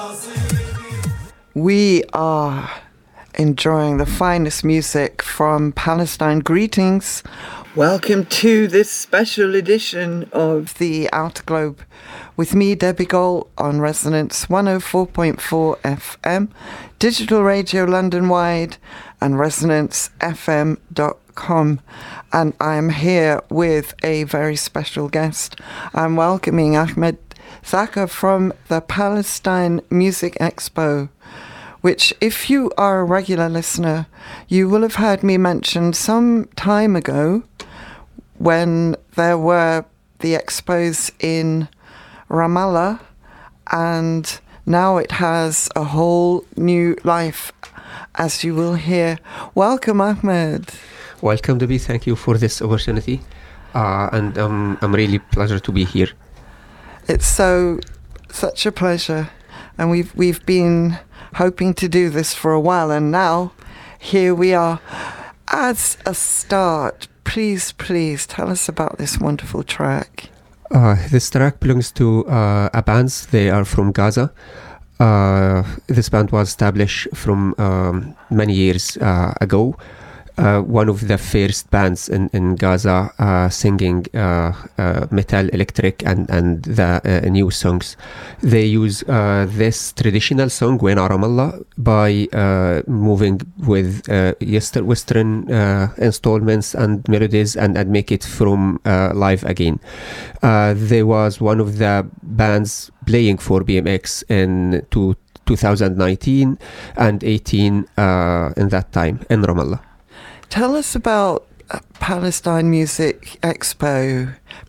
We are enjoying the finest music from Palestine. Greetings. Welcome to this special edition of the Outer Globe with me, Debbie Gold, on Resonance 104.4 FM, digital radio London-wide, and ResonanceFM.com. And I'm here with a very special guest. I'm welcoming Ahmed Zaka from the Palestine Music Expo, which, if you are a regular listener, you will have heard me mention some time ago when there were the expos in Ramallah, and now it has a whole new life, as you will hear. Welcome, Ahmed. Welcome, Debbie. Thank you for this opportunity, and I'm really pleasure to be here. It's such a pleasure, and we've been hoping to do this for a while, and now here we are. As a start, please tell us about this wonderful track. This track belongs to a band. They are from Gaza. This band was established from many years ago. One of the first bands in Gaza singing metal, electric, and the new songs. They use this traditional song, Wena Ramallah, by moving with Western installments and melodies and make it from live again. There was one of the bands playing for BMX in 2019 and 18 in that time in Ramallah. Tell us about Palestine Music Expo,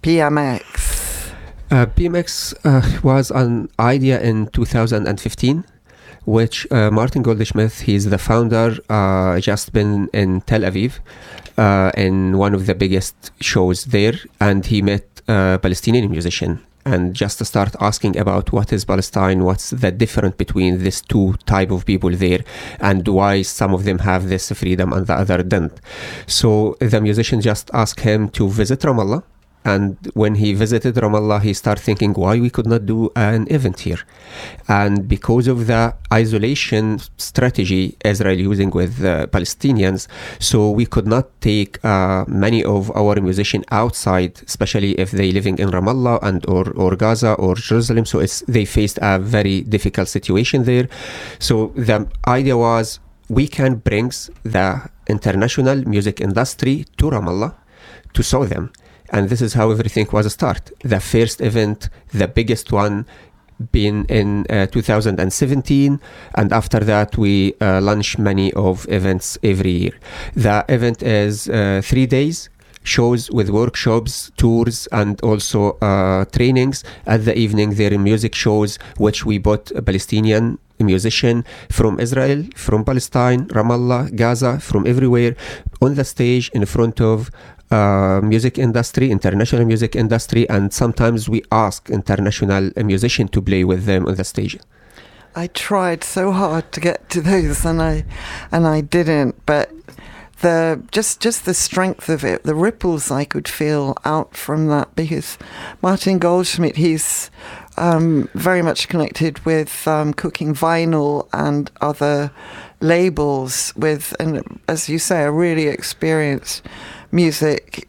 PMX. PMX was an idea in 2015, which Martin Goldschmidt, he's the founder, just been in Tel Aviv in one of the biggest shows there, and he met a Palestinian musician and just to start asking about what is Palestine, what's the difference between these two type of people there, and why some of them have this freedom and the other don't. So the musician just asked him to visit Ramallah, and when he visited Ramallah, he started thinking why we could not do an event here. And because of the isolation strategy Israel using with Palestinians, so we could not take many of our musicians outside, especially if they living in Ramallah and or Gaza or Jerusalem. So they faced a very difficult situation there. So the idea was we can bring the international music industry to Ramallah to show them. And this is how everything was started. The first event, the biggest one, been in 2017, and after that we launch many of events every year. The event is 3 days, shows with workshops, tours, and also trainings. At the evening there are music shows, which we brought a Palestinian musician from Israel, from Palestine, Ramallah, Gaza, from everywhere on the stage in front of music industry, international music industry, and sometimes we ask international musicians to play with them on the stage. I tried so hard to get to those, and I didn't. But just the strength of it, the ripples I could feel out from that, because Martin Goldschmidt, he's very much connected with Cooking Vinyl and other labels with, and as you say, a really experienced music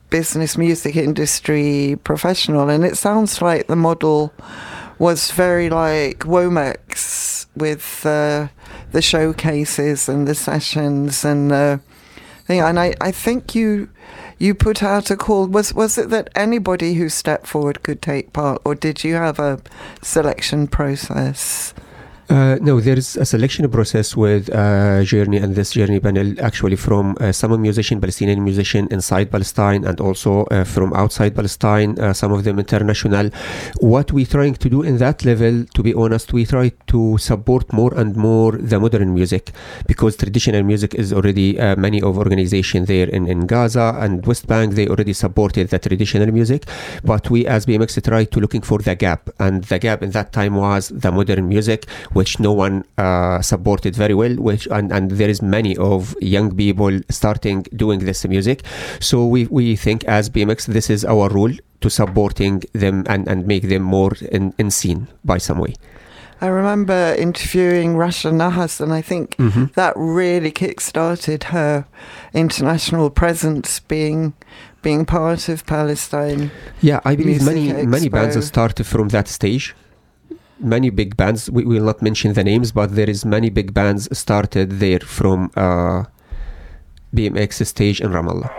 industry professional. And it sounds like the model was very like Womex with the showcases and the sessions and the thing. And I think you put out a call. Was it that anybody who stepped forward could take part, or did you have a selection process? No, there is a selection process with Journey, and this Journey panel actually from some musician, Palestinian musician inside Palestine, and also from outside Palestine, some of them international. What we're trying to do in that level, to be honest, we try to support more and more the modern music, because traditional music is already many of organizations there in Gaza and West Bank, they already supported the traditional music, but we as BMX try to looking for the gap, and the gap in that time was the modern music, which no one supported very well, and there is many of young people starting doing this music. So we think as BMX, this is our role to supporting them and make them more in scene by some way. I remember interviewing Rasha Nahas, and I think that really kick-started her international presence, being part of Palestine. Yeah, I believe Music many Expo. bands started from that stage. Many big bands, we will not mention the names, but there is many big bands started there from BMX stage in Ramallah.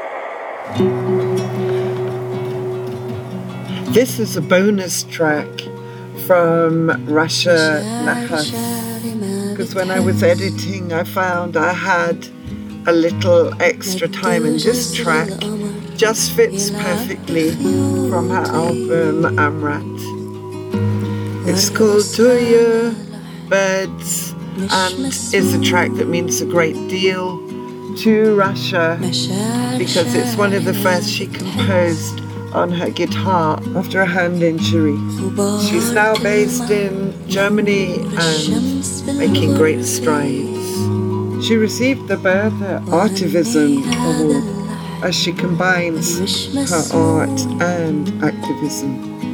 This is a bonus track from Rasha Nahas, because when I was editing, I found I had a little extra time, and this track just fits perfectly from her album Amrat. It's called Tuya Birds, and is a track that means a great deal to Rasha because it's one of the first she composed on her guitar after a hand injury. She's now based in Germany and making great strides. She received the Bertha Artivism Award as she combines her art and activism.